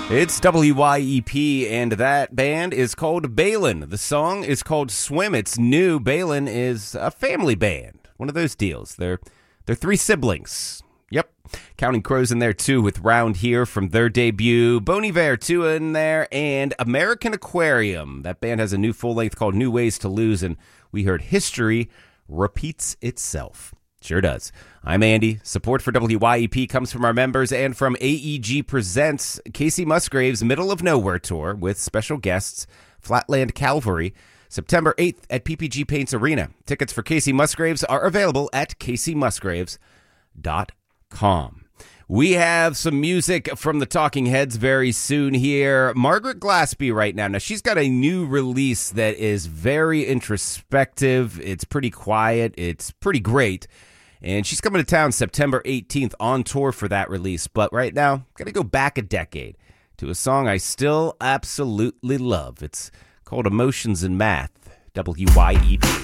It's WYEP, and that band is called Balin. The song is called Swim. It's new. Balin is a family band. One of those deals. They're three siblings. Yep. Counting Crows in there, too, with Round Here from their debut. Bon Iver, too, in there. And American Aquarium. That band has a new full-length called New Ways to Lose, and we heard History Repeats Itself. Sure does. I'm Andy. Support for WYEP comes from our members and from AEG Presents Casey Musgraves' Middle of Nowhere Tour with special guests Flatland Calvary, September 8th at PPG Paints Arena. Tickets for Casey Musgraves are available at CaseyMusgraves.com. We have some music from the Talking Heads very soon here. Margaret Glaspie right now. Now, she's got a new release that is very introspective. It's pretty quiet. It's pretty great. And she's coming to town September 18th on tour for that release. But right now, I'm going to go back a decade to a song I still absolutely love. It's called Emotions in Math, WYEP.